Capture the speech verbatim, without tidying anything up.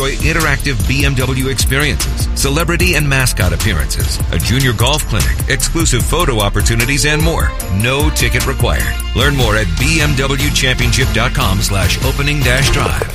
enjoy interactive B M W experiences, celebrity and mascot appearances, a junior golf clinic, exclusive photo opportunities, and more. No ticket required. Learn more at b m w championship dot com slash opening dash drive.